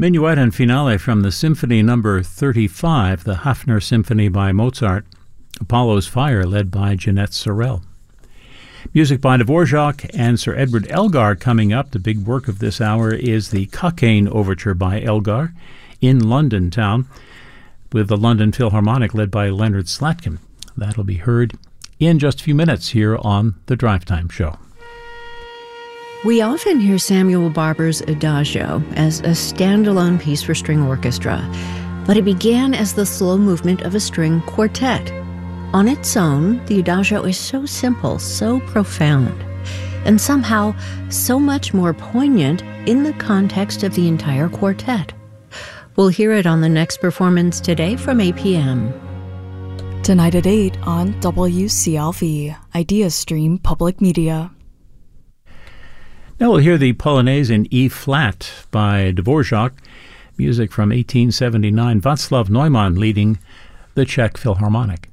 Minuet and Finale from the Symphony No. 35, the Hafner Symphony by Mozart. Apollo's Fire, led by Jeanette Sorel. Music by Dvorak and Sir Edward Elgar coming up. The big work of this hour is the Cockaigne Overture by Elgar in London town, with the London Philharmonic led by Leonard Slatkin. That'll be heard in just a few minutes here on the Drive Time Show. We often hear Samuel Barber's Adagio as a standalone piece for string orchestra, but it began as the slow movement of a string quartet. On its own, the Adagio is so simple, so profound, and somehow so much more poignant in the context of the entire quartet. We'll hear it on the next performance today from 8 p.m. Tonight at 8 on WCLV, IdeaStream Public Media. Now we'll hear the Polonaise in E-flat by Dvorak, music from 1879, Václav Neumann leading the Czech Philharmonic.